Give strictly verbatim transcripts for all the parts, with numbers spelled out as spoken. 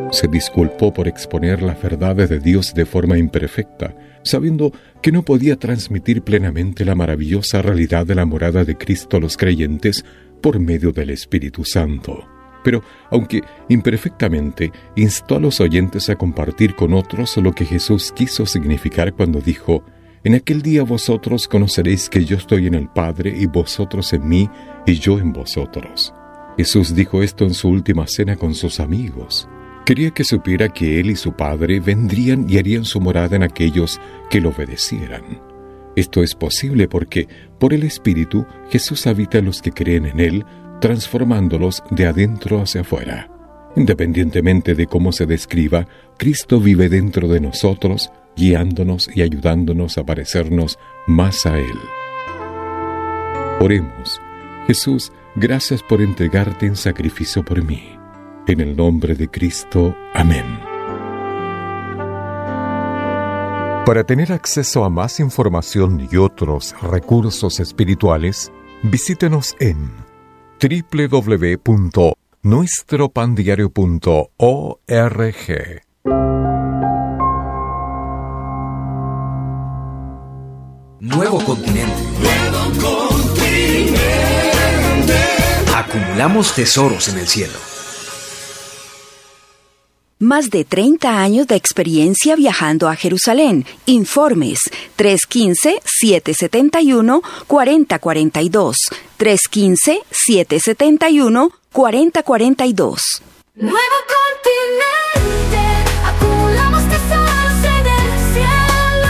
Se disculpó por exponer las verdades de Dios de forma imperfecta, sabiendo que no podía transmitir plenamente la maravillosa realidad de la morada de Cristo a los creyentes por medio del Espíritu Santo. Pero, aunque imperfectamente, instó a los oyentes a compartir con otros lo que Jesús quiso significar cuando dijo: «En aquel día vosotros conoceréis que yo estoy en el Padre y vosotros en mí y yo en vosotros». Jesús dijo esto en su última cena con sus amigos. Quería que supiera que Él y su Padre vendrían y harían su morada en aquellos que lo obedecieran. Esto es posible porque, por el Espíritu, Jesús habita en los que creen en Él, transformándolos de adentro hacia afuera. Independientemente de cómo se describa, Cristo vive dentro de nosotros, guiándonos y ayudándonos a parecernos más a Él. Oremos. Jesús, gracias por entregarte en sacrificio por mí. En el nombre de Cristo. Amén. Para tener acceso a más información y otros recursos espirituales, visítenos en doble u doble u doble u punto nuestro pan diario punto org. Nuevo continente. Nuevo continente. Acumulamos tesoros en el cielo. Más de treinta años de experiencia viajando a Jerusalén. Informes tres uno cinco, siete siete uno, cuatro cero cuatro dos. tres uno cinco, siete siete uno, cuatro cero cuatro dos. Nuevo continente, acumulamos tesoros en el cielo.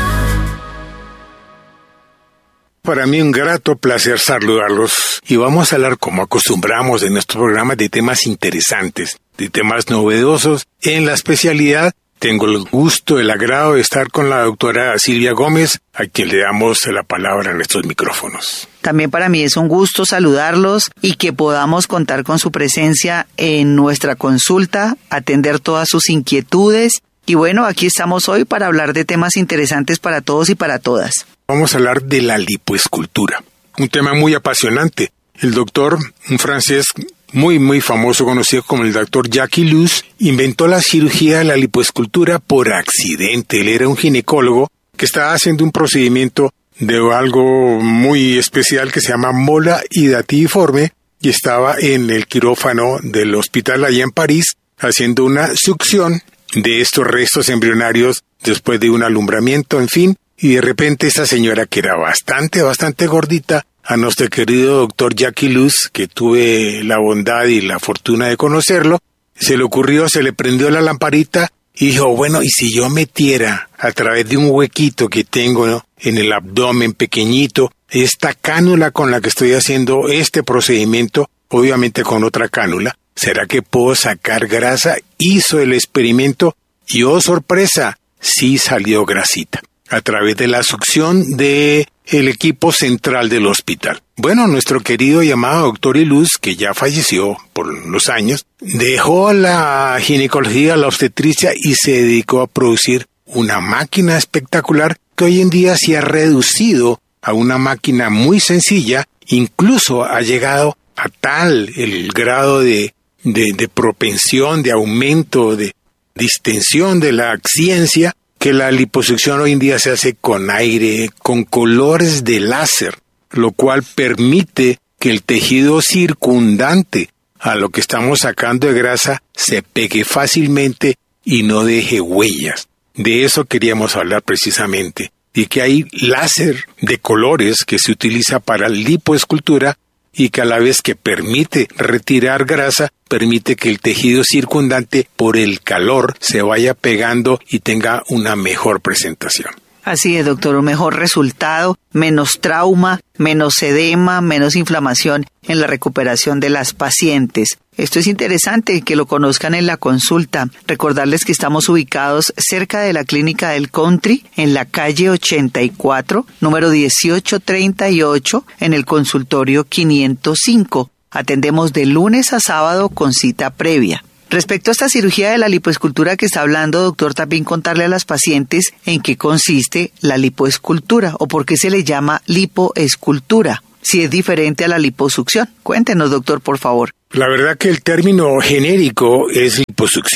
Para mí un grato placer saludarlos y vamos a hablar, como acostumbramos en nuestro programa, de temas interesantes, de temas novedosos. En la especialidad tengo el gusto, el agrado de estar con la doctora Silvia Gómez, a quien le damos la palabra en estos micrófonos. También para mí es un gusto saludarlos y que podamos contar con su presencia en nuestra consulta, atender todas sus inquietudes. Y bueno, aquí estamos hoy para hablar de temas interesantes para todos y para todas. Vamos a hablar de la lipoescultura, un tema muy apasionante. El doctor, un francés muy muy famoso, conocido como el doctor Jacques Ellul, inventó la cirugía de la lipoescultura por accidente. Él era un ginecólogo que estaba haciendo un procedimiento de algo muy especial que se llama mola hidatiforme y estaba en el quirófano del hospital allá en París haciendo una succión de estos restos embrionarios después de un alumbramiento, en fin, y de repente esta señora, que era bastante, bastante gordita, a nuestro querido doctor Jacques Ellul, que tuve la bondad y la fortuna de conocerlo, se le ocurrió, se le prendió la lamparita y dijo, bueno, ¿y si yo metiera a través de un huequito que tengo, ¿no?, en el abdomen pequeñito, esta cánula con la que estoy haciendo este procedimiento, obviamente con otra cánula, ¿será que puedo sacar grasa? Hizo el experimento y, oh sorpresa, sí salió grasita a través de la succión de el equipo central del hospital. Bueno, nuestro querido y amado doctor Ellul, que ya falleció por los años, dejó la ginecología, la obstetricia y se dedicó a producir una máquina espectacular que hoy en día se ha reducido a una máquina muy sencilla. Incluso ha llegado a tal el grado de, de, de propensión, de aumento, de distensión de la ciencia, que la liposucción hoy en día se hace con aire, con colores de láser, lo cual permite que el tejido circundante a lo que estamos sacando de grasa se pegue fácilmente y no deje huellas. De eso queríamos hablar precisamente, y que hay láser de colores que se utiliza para lipoescultura y que a la vez que permite retirar grasa, permite que el tejido circundante, por el calor, se vaya pegando y tenga una mejor presentación. Así es, doctor, un mejor resultado, menos trauma, menos edema, menos inflamación en la recuperación de las pacientes. Esto es interesante que lo conozcan en la consulta. Recordarles que estamos ubicados cerca de la Clínica del Country, en la calle ochenta y cuatro, número dieciocho treinta y ocho, en el consultorio quinientos cinco. Atendemos de lunes a sábado con cita previa. Respecto a esta cirugía de la lipoescultura que está hablando, doctor, también contarle a las pacientes en qué consiste la lipoescultura o por qué se le llama lipoescultura, si es diferente a la liposucción. Cuéntenos, doctor, por favor. La verdad que el término genérico es liposucción,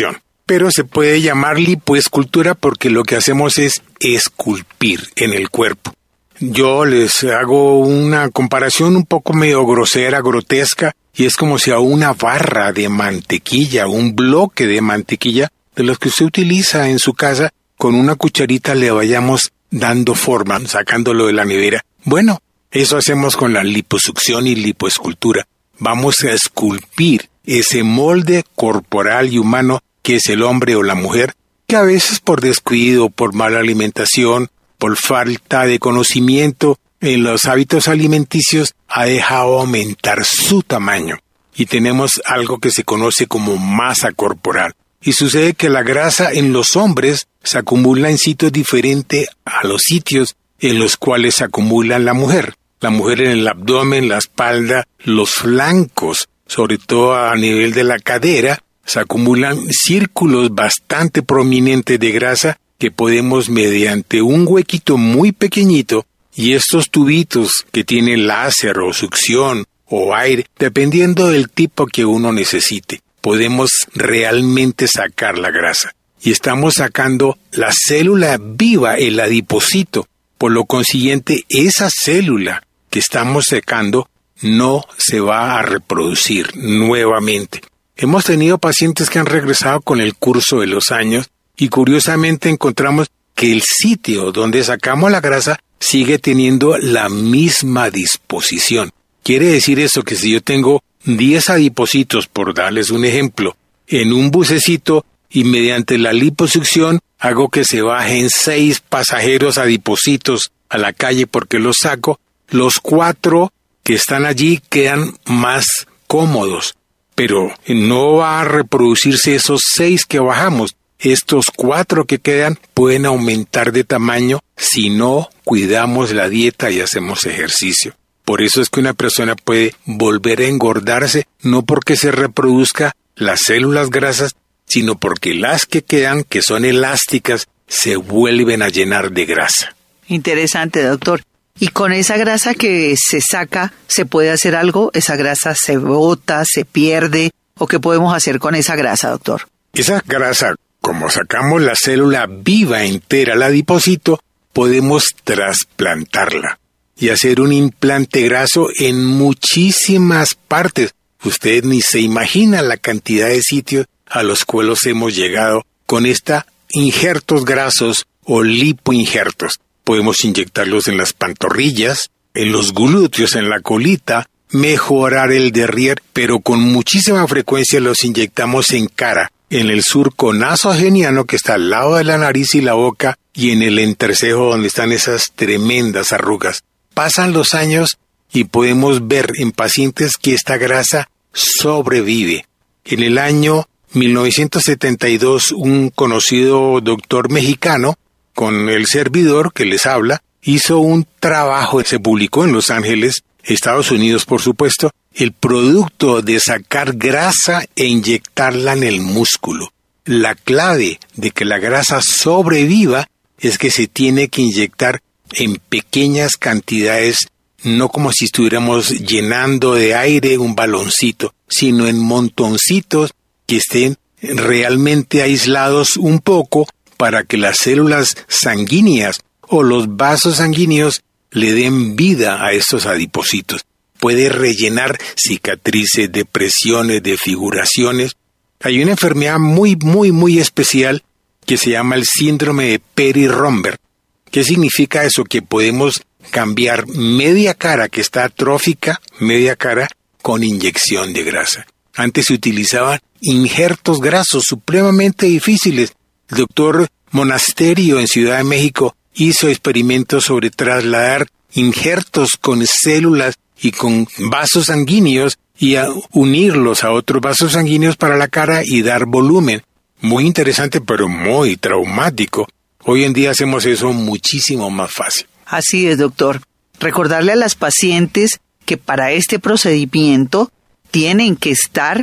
pero se puede llamar lipoescultura porque lo que hacemos es esculpir en el cuerpo. Yo les hago una comparación un poco medio grosera, grotesca, y es como si a una barra de mantequilla, un bloque de mantequilla, de los que usted utiliza en su casa, con una cucharita le vayamos dando forma, sacándolo de la nevera. Bueno, eso hacemos con la liposucción y lipoescultura. Vamos a esculpir ese molde corporal y humano que es el hombre o la mujer, que a veces por descuido, por mala alimentación, por falta de conocimiento en los hábitos alimenticios, ha dejado aumentar su tamaño. Y tenemos algo que se conoce como masa corporal. Y sucede que la grasa en los hombres se acumula en sitios diferentes a los sitios en los cuales se acumula la mujer. La mujer en el abdomen, la espalda, los flancos, sobre todo a nivel de la cadera, se acumulan círculos bastante prominentes de grasa que podemos mediante un huequito muy pequeñito y estos tubitos que tienen láser o succión o aire, dependiendo del tipo que uno necesite, podemos realmente sacar la grasa. Y estamos sacando la célula viva, el adipocito. Por lo consiguiente, esa célula que estamos sacando no se va a reproducir nuevamente. Hemos tenido pacientes que han regresado con el curso de los años y curiosamente encontramos que el sitio donde sacamos la grasa sigue teniendo la misma disposición. Quiere decir eso que si yo tengo diez adipocitos, por darles un ejemplo, en un bucecito y mediante la liposucción hago que se bajen seis pasajeros adipocitos a la calle porque los saco, los cuatro que están allí quedan más cómodos, pero no va a reproducirse esos seis que bajamos. Estos cuatro que quedan pueden aumentar de tamaño si no cuidamos la dieta y hacemos ejercicio. Por eso es que una persona puede volver a engordarse, no porque se reproduzca las células grasas, sino porque las que quedan, que son elásticas, se vuelven a llenar de grasa. Interesante, doctor. Y con esa grasa que se saca, ¿se puede hacer algo? ¿Esa grasa se bota, se pierde? ¿O qué podemos hacer con esa grasa, doctor? Esa grasa, como sacamos la célula viva entera al adipocito, podemos trasplantarla y hacer un implante graso en muchísimas partes. Usted ni se imagina la cantidad de sitios a los cuales hemos llegado con esta injertos grasos o lipoinjertos. Podemos inyectarlos en las pantorrillas, en los glúteos, en la colita, mejorar el derrier, pero con muchísima frecuencia los inyectamos en cara, en el surco nasogeniano que está al lado de la nariz y la boca y en el entrecejo donde están esas tremendas arrugas. Pasan los años y podemos ver en pacientes que esta grasa sobrevive. En el año mil novecientos setenta y dos, un conocido doctor mexicano, con el servidor que les habla, hizo un trabajo, se publicó en Los Ángeles, Estados Unidos por supuesto, el producto de sacar grasa e inyectarla en el músculo. La clave de que la grasa sobreviva es que se tiene que inyectar en pequeñas cantidades, no como si estuviéramos llenando de aire un baloncito, sino en montoncitos que estén realmente aislados un poco para que las células sanguíneas o los vasos sanguíneos le den vida a estos adipocitos. Puede rellenar cicatrices, depresiones, desfiguraciones. Hay una enfermedad muy, muy, muy especial que se llama el síndrome de Peri-Romberg. ¿Qué significa eso? Que podemos cambiar media cara que está atrófica, media cara, con inyección de grasa. Antes se utilizaban injertos grasos supremamente difíciles. El doctor Monasterio en Ciudad de México hizo experimentos sobre trasladar injertos con células y con vasos sanguíneos y a unirlos a otros vasos sanguíneos para la cara y dar volumen. Muy interesante, pero muy traumático. Hoy en día hacemos eso muchísimo más fácil. Así es, doctor. Recordarle a las pacientes que para este procedimiento tienen que estar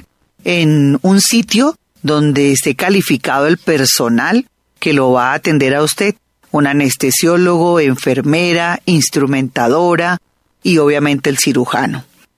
en un sitio donde esté calificado el personal que lo va a atender a usted. Un anestesiólogo, enfermera, instrumentadora y obviamente el cirujano.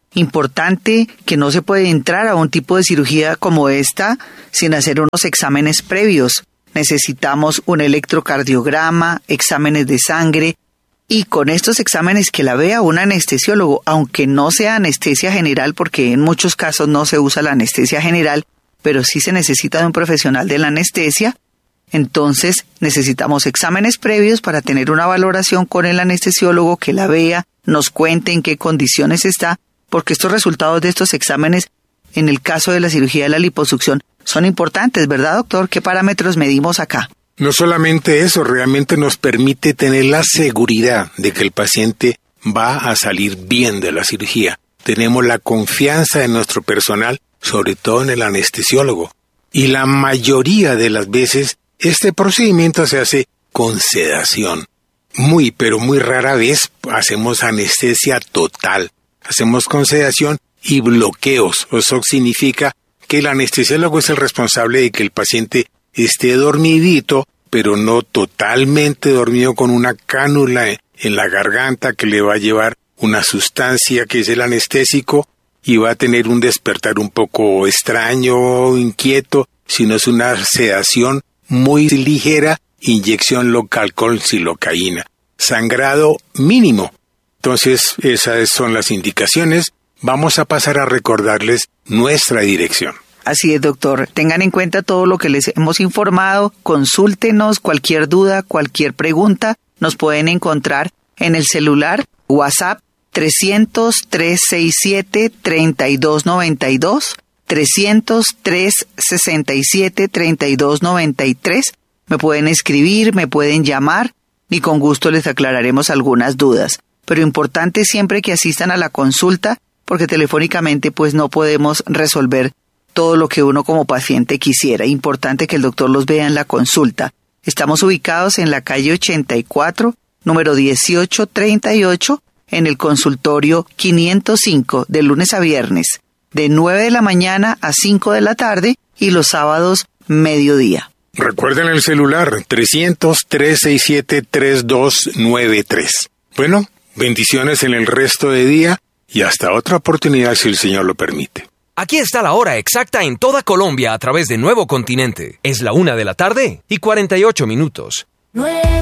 Importante que no se puede entrar a un tipo de cirugía como esta sin hacer unos exámenes previos. Necesitamos un electrocardiograma, exámenes de sangre, y con estos exámenes que la vea un anestesiólogo, aunque no sea anestesia general, porque en muchos casos no se usa la anestesia general, pero sí se necesita de un profesional de la anestesia. Entonces necesitamos exámenes previos para tener una valoración con el anestesiólogo, que la vea, nos cuente en qué condiciones está, porque estos resultados de estos exámenes, en el caso de la cirugía de la liposucción, son importantes, ¿verdad, doctor? ¿Qué parámetros medimos acá? No solamente eso, realmente nos permite tener la seguridad de que el paciente va a salir bien de la cirugía. Tenemos la confianza en nuestro personal, sobre todo en el anestesiólogo. Y la mayoría de las veces, este procedimiento se hace con sedación. Muy, pero muy rara vez hacemos anestesia total. Hacemos con sedación y bloqueos. Eso significa que el anestesiólogo es el responsable de que el paciente esté dormidito, pero no totalmente dormido, con una cánula en la garganta que le va a llevar una sustancia que es el anestésico y va a tener un despertar un poco extraño, inquieto, sino es una sedación muy ligera, inyección local con silocaína, sangrado mínimo. Entonces, esas son las indicaciones. Vamos a pasar a recordarles nuestra dirección. Así es, doctor. Tengan en cuenta todo lo que les hemos informado. Consúltenos, cualquier duda, cualquier pregunta, nos pueden encontrar en el celular WhatsApp trescientos, trescientos sesenta y siete, treinta y dos noventa y dos, trescientos, trescientos sesenta y siete, treinta y dos noventa y tres. Me pueden escribir, me pueden llamar y con gusto les aclararemos algunas dudas. Pero importante siempre que asistan a la consulta, porque telefónicamente pues no podemos resolver todo lo que uno como paciente quisiera. Importante que el doctor los vea en la consulta. Estamos ubicados en la calle ochenta y cuatro, número dieciocho treinta y ocho, en el consultorio quinientos cinco, de lunes a viernes, de nueve de la mañana a cinco de la tarde y los sábados mediodía. Recuerden el celular trescientos, trescientos sesenta y siete, treinta y dos noventa y tres. Bueno, bendiciones en el resto de día y hasta otra oportunidad si el Señor lo permite. Aquí está la hora exacta en toda Colombia a través de Nuevo Continente. Es la una de la tarde y cuarenta y ocho minutos.